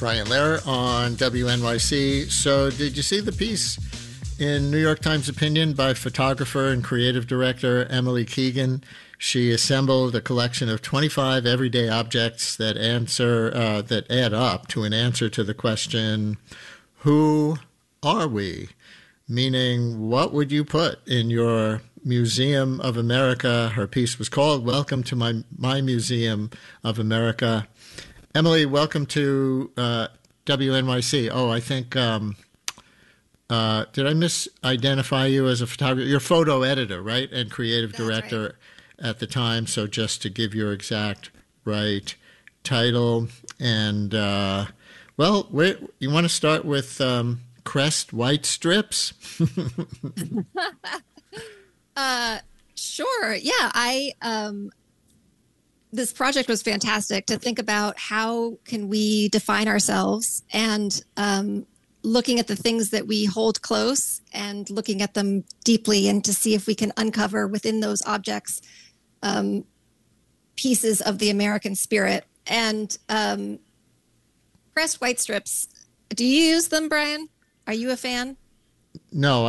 Brian Lehrer on WNYC. So, did you see the piece in New York Times Opinion by photographer and creative director Emily Keegan? She assembled a collection of 25 everyday objects that add up to an answer to the question, "Who are we?" Meaning, what would you put in your Museum of America? Her piece was called "Welcome to my Museum of America." Emily, welcome to WNYC. Oh, I think, did I misidentify you as a photographer? You're photo editor, right? And creative director at the time. So just to give your exact right title. And, well, you want to start with Crest White Strips? Sure. Yeah, this project was fantastic to think about how can we define ourselves and looking at the things that we hold close and looking at them deeply and to see if we can uncover within those objects pieces of the American spirit. And Crest White Strips, do you use them, Brian? Are you a fan? No,